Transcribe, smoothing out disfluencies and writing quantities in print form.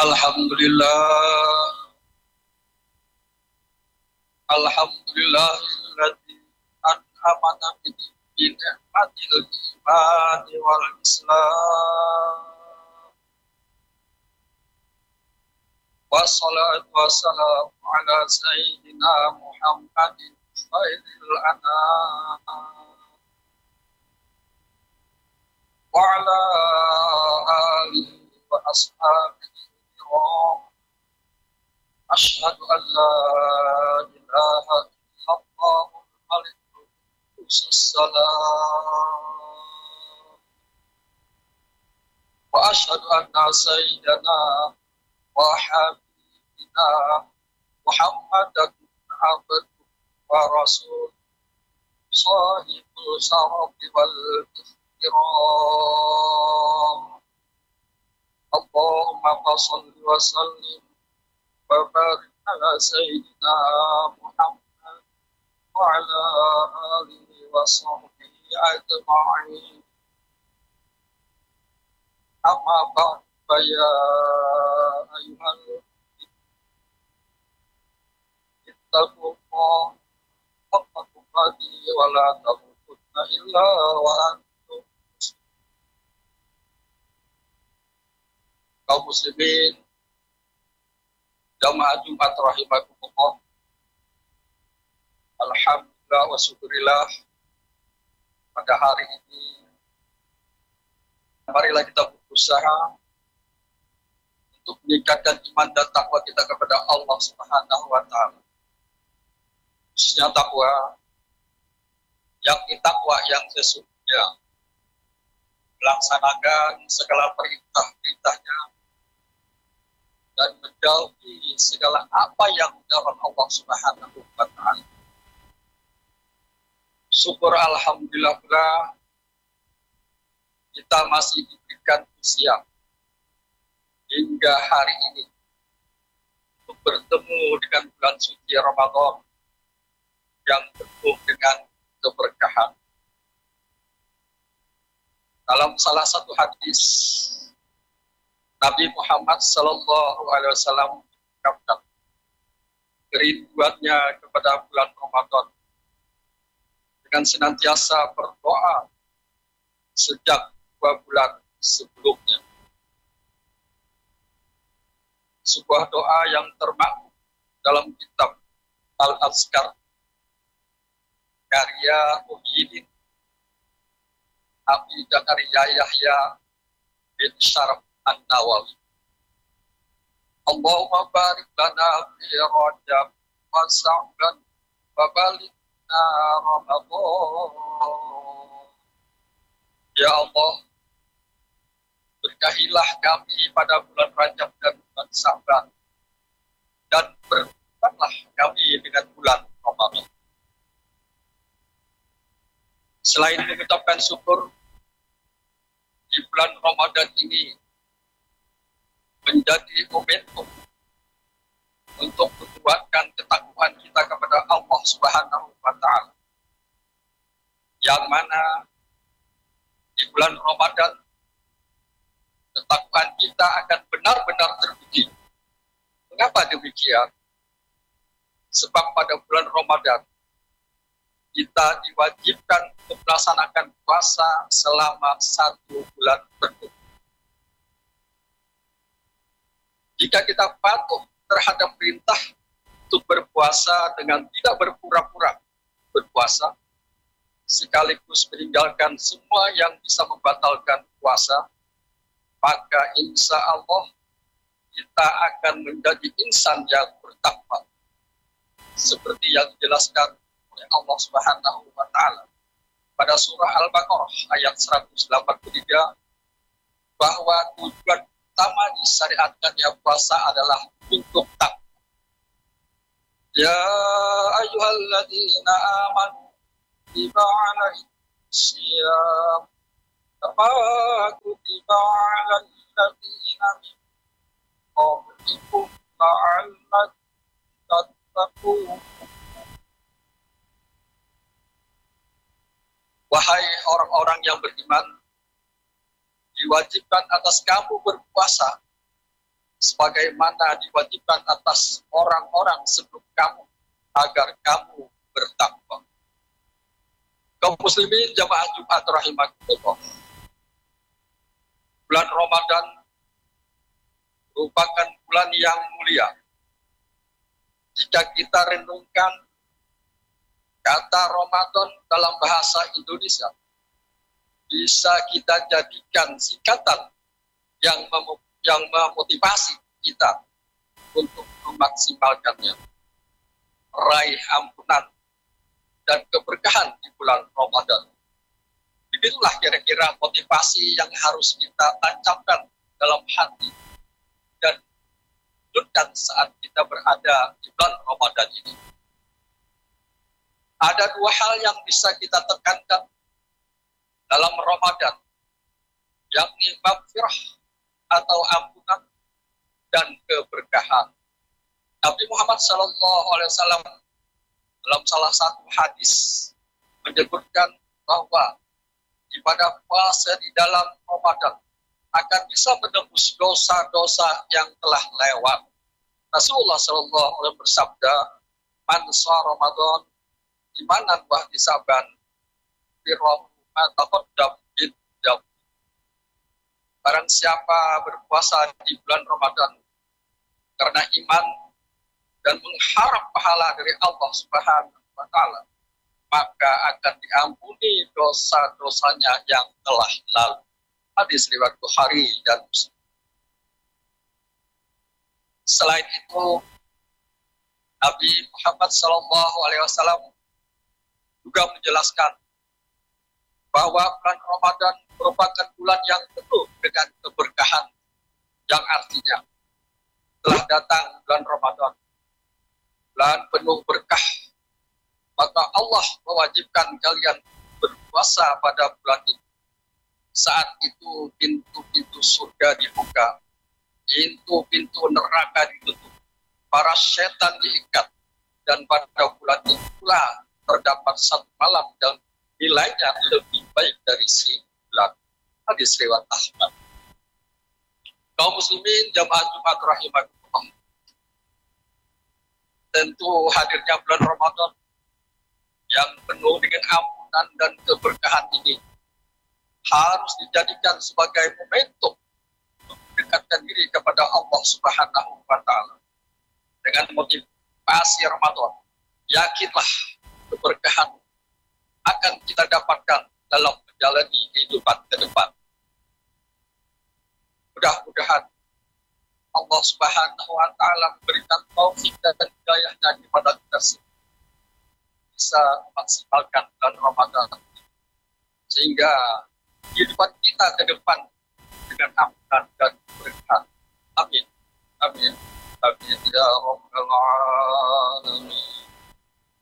Alhamdulillah, alhamdulillahilladzi an'amana bi ni'matil imani wal islam. Wassalatu wassalamu ala sayyidina Muhammadin khairil anam wa ala alihi wa ashabihi kiram. Asyhadu an la ilaha illallahul malikul quddus salam wa asyhadu anna sayyidana wa habibina Muhammadan abduhu wa rasul sahibul syarafi wal ihtiram. Allahumma shalli wa sallim wa barik ala sayyidina Muhammad wa ala alihi wa sahbihi ajma'in. Amma ba'd, fa ya ayyuhal ittaqullah haqqa tuqatih wa la tamutunna illa wa antum muslimun. Kaum muslimin jamaah Jumat rahimakumullah. Alhamdulillah wa syukurillah, pada hari ini marilah kita berusaha untuk meningkatkan iman dan takwa kita kepada Allah Subhanahu wa taala. Khususnya takwa yang sesungguhnya melaksanakan segala perintah-perintahnya dan menjauhi segala apa yang dilarang Allah Subhanahu wa taala. Syukur alhamdulillah kita masih diberikan usia hingga hari ini untuk bertemu dengan bulan suci Ramadan yang penuh dengan keberkahan. Dalam salah satu hadis, Nabi Muhammad sallallahu alaihi wasallam mengatakan kerinduannya kepada bulan Ramadan dengan senantiasa berdoa sejak 2 bulan sebelumnya. Sebuah doa yang termaktub dalam kitab Al-Azkar karya Muhyiddin Abi Zakaria Yahya bin Syaraf An-Nawawi. Allahumma barik lana fi Rajab wa Sya'ban wa balighna Ramadan. Ya Allah, berkahilah kami pada bulan Rajab dan bulan Sya'ban, dan berkatlah kami dengan bulan Ramadan. Selain mengucapkan syukur, di bulan Ramadan ini menjadi momentum untuk menguatkan ketakwaan kita kepada Allah Subhanahu wa taala. Yang mana di bulan Ramadan ketakwaan kita akan benar-benar teruji. Mengapa demikian? Sebab pada bulan Ramadan kita diwajibkan untuk melaksanakan puasa selama 1 bulan penuh. Jika kita patuh terhadap perintah untuk berpuasa dengan tidak berpura-pura berpuasa, sekaligus meninggalkan semua yang bisa membatalkan puasa, maka insya Allah kita akan menjadi insan yang bertakwa. Seperti yang dijelaskan oleh Allah Subhanahu wa taala pada surah Al-Baqarah ayat 183, bahwa tujuan utama disyariatkannya puasa adalah untuk takwa. Ya ayyuhalladzina amanu kutiba alaikumusiyam kama kutiba alal ladzina min qablikum la'allakum tattaqun. Wahai orang-orang yang beriman, diwajibkan atas kamu berpuasa sebagaimana diwajibkan atas orang-orang sebelum kamu agar kamu bertakwa. Kaum muslimin jamaah Jumat rahimakumullah. Bulan Ramadan merupakan bulan yang mulia. Jika kita renungkan kata Ramadan dalam bahasa Indonesia, bisa kita jadikan singkatan yang memotivasi kita untuk memaksimalkannya. Raih ampunan dan keberkahan di bulan Ramadan. Begitulah kira-kira motivasi yang harus kita tancapkan dalam hati dan wujudkan saat kita berada di bulan Ramadan ini. Ada dua hal yang bisa kita tekankan dalam Ramadan, yakni maghfirah atau ampunan dan keberkahan. Nabi Muhammad SAW dalam salah satu hadis menyebutkan bahwa ibadah puasa di dalam Ramadan akan bisa menembus dosa-dosa yang telah lewat. Rasulullah SAW bersabda, "Man shoma Ramadan imanan wa ihtisaban firrahu ma taqaddam min dzambi." Barang siapa berpuasa di bulan Ramadan karena iman dan mengharap pahala dari Allah Subhanahu wa taala, maka akan diampuni dosa-dosanya yang telah lalu. Hadis riwayat Bukhari dan Muslim. Selain itu, Nabi Muhammad SAW juga menjelaskan bahwa bulan Ramadan merupakan bulan yang penuh dengan keberkahan, yang artinya telah datang bulan Ramadan, bulan penuh berkah, maka Allah mewajibkan kalian berpuasa pada bulan ini. Saat itu pintu-pintu surga dibuka, pintu-pintu neraka ditutup, para setan diikat, dan pada bulan itu pula terdapat satu malam dan nilainya lebih baik dari bulan. Hadis riwayat Ahmad. Kaum muslimin jamaah Jumat rahimakumullah. Tentu hadirnya bulan Ramadan yang penuh dengan ampunan dan keberkahan ini harus dijadikan sebagai momentum untuk mendekatkan diri kepada Allah Subhanahu wa taala. Dengan motivasi Ramadan, yakinlah keberkahan akan kita dapatkan dalam menjalani kehidupan ke depan. Mudah-mudahan Allah Subhanahu wa taala memberikan taufik dan hidayahnya kepada kita semua, bisa memaksimalkan bulan Ramadan sehingga kehidupan kita ke depan dengan ampunan dan keberkahan. Amin. Amin. Amin. Ya Allah.